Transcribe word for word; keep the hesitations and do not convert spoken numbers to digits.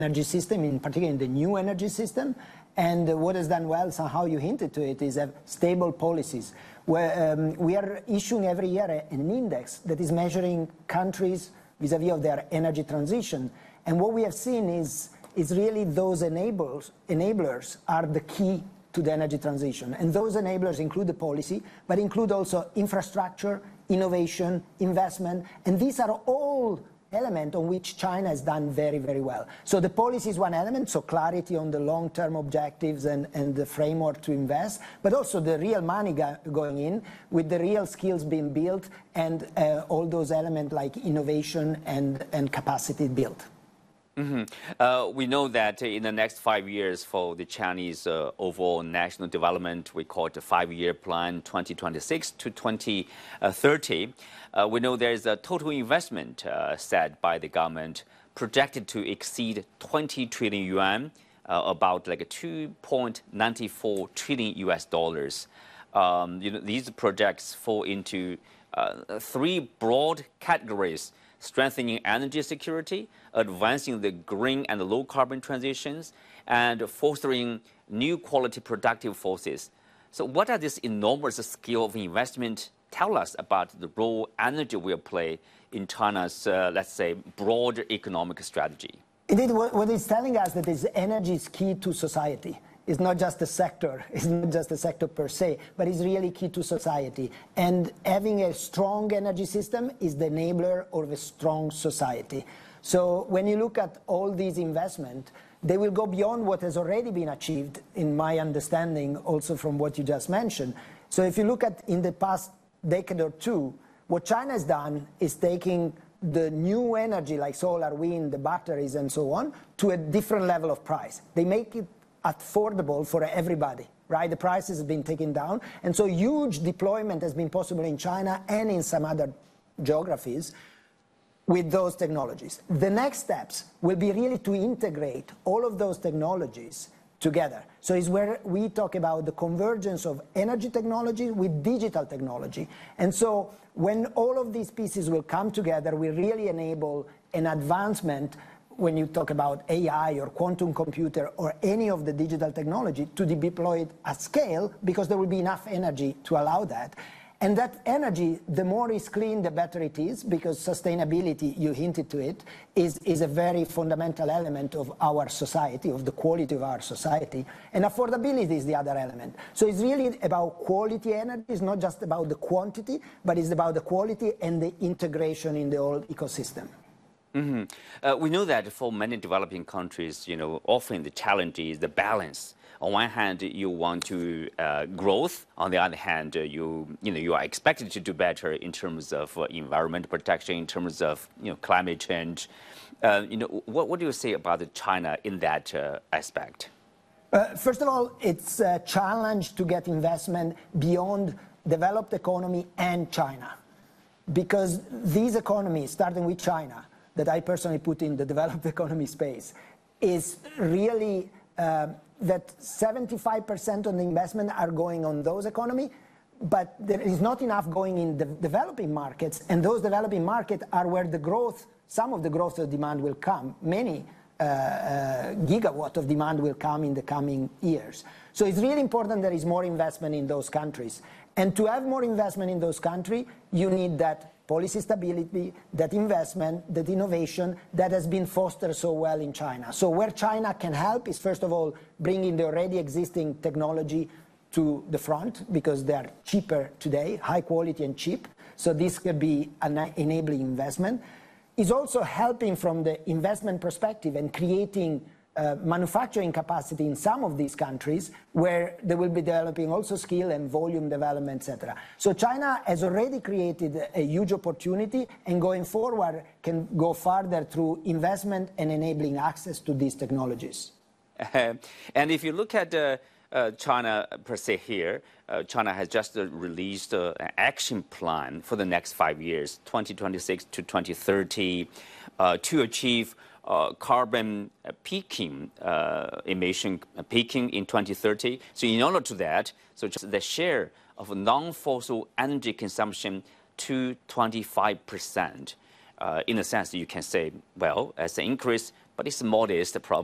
energy system, in particular in the new energy system. And uh, what has done well, somehow you hinted to it, is have stable policies. Where, um, we are issuing every year an index that is measuring countries vis-a-vis of their energy transition. And what we have seen is, is really those enablers, enablers are the key to the energy transition. And those enablers include the policy, but include also infrastructure, innovation, investment, and these are all elements on which China has done very, very well. So the policy is one element, so clarity on the long-term objectives and, and the framework to invest, but also the real money go going in with the real skills being built and uh, all those elements like innovation and, and capacity built. Mm-hmm. uh, we know that in the next five years for the Chinese uh, overall national development, we call it the five-year plan twenty twenty-six to twenty thirty. Uh, we know there is a total investment uh, set by the government projected to exceed twenty trillion yuan, uh, about like a two point nine four trillion U S dollars. Um, you know, these projects fall into uh, three broad categories: strengthening energy security, advancing the green and low carbon transitions, and fostering new quality productive forces. So what are this enormous scale of investment tell us about the role energy will play in China's, uh, let's say, broader economic strategy? Indeed, what, what it's telling us that is energy is key to society. It's not just a sector, it's not just a sector per se, but it's really key to society. And having a strong energy system is the enabler of a strong society. So when you look at all these investments, they will go beyond what has already been achieved, in my understanding, also from what you just mentioned. So if you look at in the past decade or two, what China has done is taking the new energy like solar, wind, the batteries and so on, to a different level of price. They make it affordable for everybody, right? The prices have been taken down, and so huge deployment has been possible in China and in some other geographies with those technologies. The next steps will be really to integrate all of those technologies together. So it's where we talk about the convergence of energy technology with digital technology. And so when all of these pieces will come together, we really enable an advancement when you talk about A I or quantum computer or any of the digital technology to be deployed at scale, because there will be enough energy to allow that. And that energy, the more it's clean, the better it is, because sustainability, you hinted to it, is, is a very fundamental element of our society, of the quality of our society. And affordability is the other element. So it's really about quality energy. It's not just about the quantity, but it's about the quality and the integration in the whole ecosystem. Mm-hmm. uh, we know that for many developing countries, you know, often the challenge is the balance. On one hand, you want to uh, growth. On the other hand, uh, you you know you are expected to do better in terms of uh, environment protection, in terms of you know climate change. Uh, you know, what what do you say about China in that uh, aspect? Uh, first of all, it's a challenge to get investment beyond developed economy and China, because these economies, starting with China, that I personally put in the developed economy space, is really uh, that seventy-five percent of the investment are going on those economies, but there is not enough going in the developing markets, and those developing markets are where the growth, some of the growth of demand will come. Many uh, uh, gigawatt of demand will come in the coming years. So it's really important there is more investment in those countries. And to have more investment in those countries, you need that policy stability, that investment, that innovation that has been fostered so well in China. So where China can help is, first of all, bringing the already existing technology to the front, because they are cheaper today, high quality and cheap. So this could be an enabling investment. It's also helping from the investment perspective and creating Uh, manufacturing capacity in some of these countries where they will be developing also skill and volume development, et cetera. So China has already created a huge opportunity, and going forward can go further through investment and enabling access to these technologies. Uh, and if you look at uh, uh, China per se here, uh, China has just uh, released uh, an action plan for the next five years, twenty twenty-six to twenty thirty, uh, to achieve Uh, carbon uh, peaking, uh, emission peaking in twenty thirty. So in order to that, so just the share of non-fossil energy consumption to twenty-five percent. Uh, in a sense, you can say, well, as an increase but it's modest, probably.